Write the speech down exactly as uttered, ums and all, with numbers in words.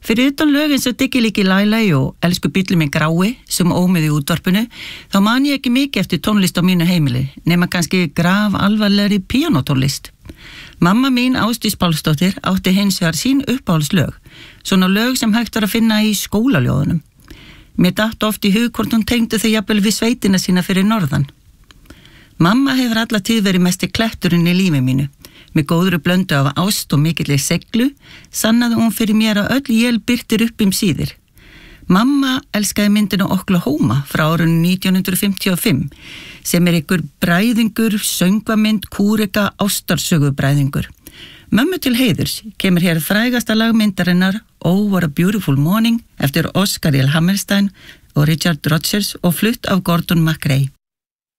Fyrir utan lög eins og Diggi-Liggi Læ-Læ og Elsku bíllinn minn grái sem ómið í útvarpinu, þá man ég ekki mikið eftir tónlist á mínu heimili, nema kannski graf alvarlegri píanótónlist. Mamma mín Ásdís Pálsdóttir átti hins vegar sín uppáhaldslög, svona lög sem hægt var að finna í skólaljóðunum. Mér datt oft í hug hvort hún tengdi þau jafnvel við sveitina sína fyrir norðan. Mamma hefur alla tíð verið mesti kletturinn í lífi mínu. Með góðri blöndu af ást og mikilli seglu sannaði hún fyrir mér að öll él birtir upp um síðir. Mamma elskaði myndina Oklahoma frá árinu nítján hundruð fimmtíu og fimm sem er ykkur bræðingur, söngvamynd, kúreka, ástarsögubræðingur. Mömmu til heiðurs kemur hér frægasta lagmyndarinnar Oh What a Beautiful Morning eftir Oscar L. Hammerstein og Richard Rodgers og flutt af Gordon MacRae.